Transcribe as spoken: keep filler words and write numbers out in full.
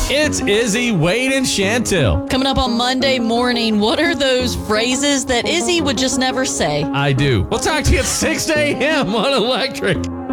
It's Izzy, Wade, and Chantel. Coming up on Monday morning, what are those phrases that Izzy would just never say? I do. We'll talk to you at six a.m. on Electric.